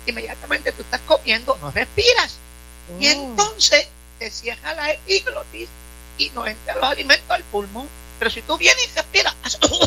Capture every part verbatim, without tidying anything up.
inmediatamente tú estás comiendo, no respiras. Oh. Y entonces te cierra la epiglotis y no entra los alimentos al pulmón. Pero si tú vienes y respiras,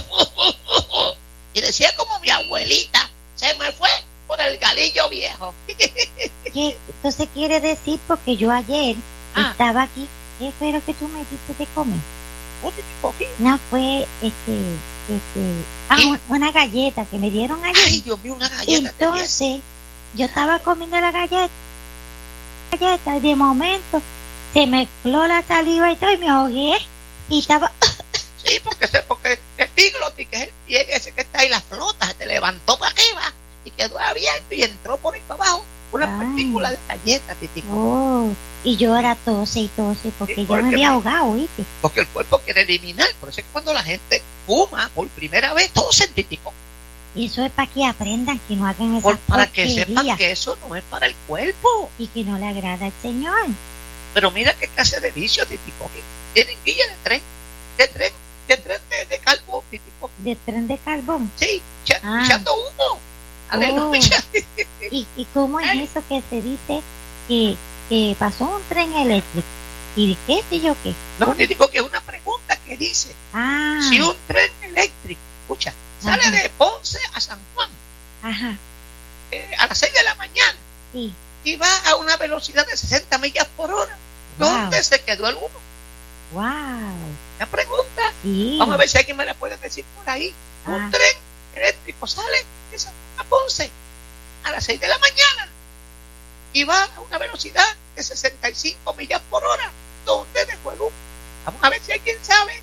y decía como mi abuelita, se me fue por el galillo viejo. ¿Qué? Entonces quiere decir, porque yo ayer Ah. estaba aquí, ¿qué fue lo que tú me diste de comer? ¿Cómo te cogí? No, fue este, este, ah, ¿Qué? un- una galleta que me dieron ayer. Ay, Dios mío, una galleta. te di. Entonces, yo estaba comiendo la galleta, galleta, y de momento se mezcló la saliva y todo, y me ahogué. Y estaba, Sí, porque ese, porque el epiglotis, que es el pie ese que está ahí, la flota, se te levantó para arriba y quedó abierto y entró por ahí para abajo una Ay. partícula de galleta, titico. oh, y yo era tose y tose, porque Sí, yo porque me había me- ahogado, ¿viste? Porque el cuerpo quiere eliminar. Por eso es que cuando la gente fuma por primera vez, todo científico. Y eso es para que aprendan que no hagan esas Por, para que sepan porquerías que eso no es para el cuerpo. y que no le agrada al Señor. Pero mira qué clase de vicio, titico. Tienen guía de tren, de tren, de tren de, de carbón, titico. De tren de carbón. Sí, echa- Ah. echando humo. Aleluya. ¿Y, y cómo es Ay. eso que se dice que, que pasó un tren eléctrico? ¿Y de qué sé yo qué? No, te digo que es una pregunta que dice, Ah, si un tren eléctrico, escucha, sale Ajá. de Ponce a San Juan ajá, eh, a las seis de la mañana sí. y va a una velocidad de sesenta millas por hora, Wow. ¿dónde se quedó el humo? Wow. Una pregunta. Sí. Vamos a ver si alguien me la puede decir por ahí. Ah. Un tren eléctrico sale de San Juan a Ponce a las seis de la mañana y va a una velocidad de sesenta y cinco millas por hora. ¿Dónde dejó el humo? Vamos a ver si alguien sabe.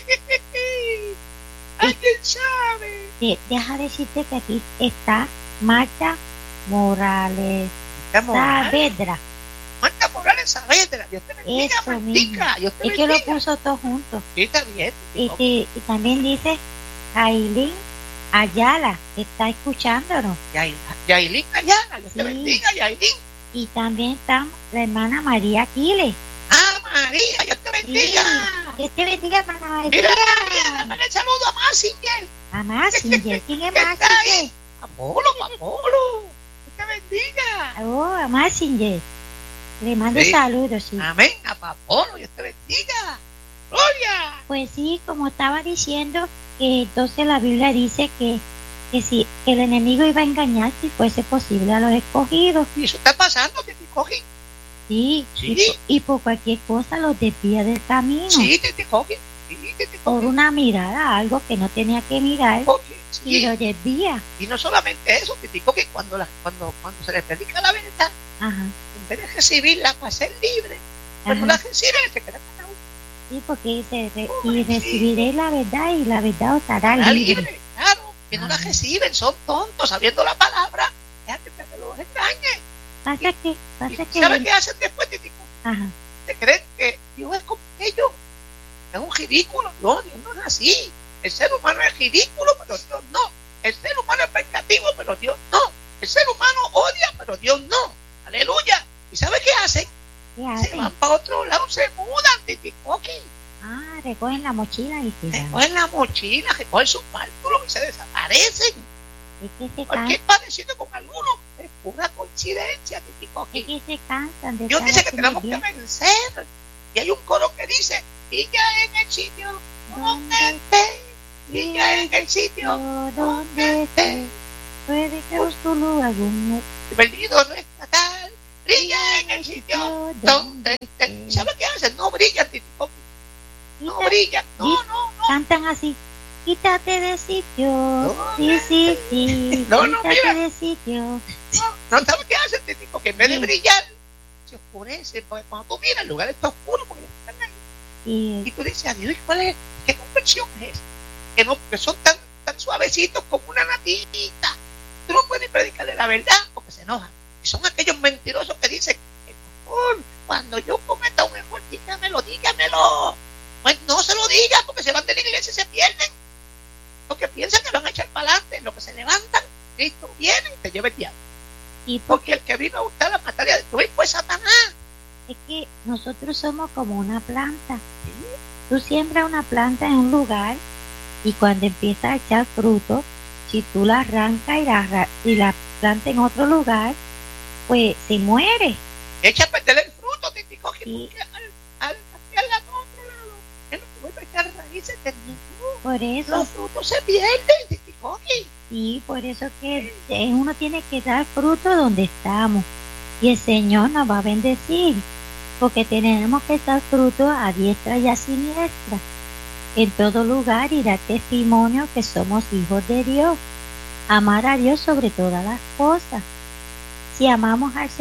¿Alguien sabe? De- deja decirte que aquí está Marta Morales Saavedra. Marta Morales Saavedra. Dios te bendiga, Eso Martica. Dios te Es que lo bendiga. puso todo junto. Sí, está bien. Y, y- y también dice Jailín Ayala, que está escuchándonos. Yailin Yailin Ayala. Dios te Sí. bendiga, Yailin. Y también está la hermana María Aquiles. Ah, María, Dios te bendiga. Que te bendiga, hermana Mira, María. mándale el saludo a Massinger. A Massinger. ¿Quién es ¿Qué está Massinger? ahí? Apolo, Apolo. Dios te bendiga. Oh, a Massinger. Le mando Sí. saludos, sí. Amén, a Apolo, Dios te bendiga. Gloria. Pues sí, como estaba diciendo, que entonces la Biblia dice que, que si que el enemigo iba a engañar si fuese posible a los escogidos. Y eso está pasando, que te cogí. Sí, Sí. Y, por, y por cualquier cosa los desvía del camino. Sí, te te cogí. Sí, te te Por cogí. una mirada, algo que no tenía que mirar, Cogí, y sí. lo desvía. Y no solamente eso, que te cogí cuando, la, cuando, cuando se le predica la verdad, Ajá, en vez de recibirla para ser libre, pues no ajá. la reciben, se queda con la Sí, porque dice, re- Oh, y sí. recibiréis la verdad y la verdad os hará Está libre. libre, claro, que no la Ajá. reciben, son tontos, sabiendo la palabra, déjate que te los engañe. Pasa que, pasa ¿Y que, sabes qué hacen después? Te digo, ajá, te creen que Dios es como ellos, es un ridículo. No, Dios no es así. El ser humano es ridículo, pero Dios no. El ser humano es vengativo, pero Dios no. El ser humano odia, pero Dios no. Aleluya. ¿Y sabes qué hacen? ¿qué Se hacen? van para otro lado, se mudan, titicoqui. Ah, recogen la mochila y se van. Recogen la mochila, recogen sus bártulos y se desaparecen. Es que se ¿Por cansan, qué parecido con algunos? Es pura coincidencia, es titicoqui. que se cansan de Dios estar dice que haciendo tenemos que bien. vencer. Y hay un coro que dice, y ya en el sitio donde ¿Dónde esté, y ya en el sitio yo donde esté, puede que busco algún perdido no está tal, brilla en el sitio donde esté. ¿Y sabes qué hacen? No brillan, titicoqui. No brillan. No, no, no. cantan así. Quítate de sitio. No, Sí, sí, sí. No, no, Quítate mira. de sitio. No, no sabes qué hacen, titico, que en vez de Sí. brillar, se oscurece. Porque cuando tú miras, el lugar está oscuro porque están ahí. Y Y tú dices, adiós, ¿cuál es? ¿Qué conversión es esa? Que, no, que son tan, tan suavecitos como una natita. Tú no puedes predicarle la verdad porque se enojan. Y son aquellos mentirosos que dicen, "Pastor, cuando yo cometa un error, dígamelo, dígamelo. Pues no se lo digas porque se van de la iglesia y se pierden. Porque piensan que lo van a echar para adelante. En lo que se levantan, Cristo viene y te lleva el diablo. y por- Porque el que vino a gustar la materia de tu hijo fue Satanás. es que nosotros somos como una planta. Tú siembras una planta en un lugar y cuando empieza a echar fruto, si tú la arrancas y la, arra- y la plantas en otro lugar, pues se muere. Echa a perder el fruto, Titi Coqui, Sí. porque al, al cambiarla a otro lado, él no vuelve a echar raíces de ninguno. Por eso, Los frutos se pierden, Titi Coqui. sí, por eso que eh, uno tiene que dar fruto donde estamos. Y el Señor nos va a bendecir, porque tenemos que dar fruto a diestra y a siniestra, en todo lugar, y dar testimonio que somos hijos de Dios. Amar a Dios sobre todas las cosas. Si amamos al Señor,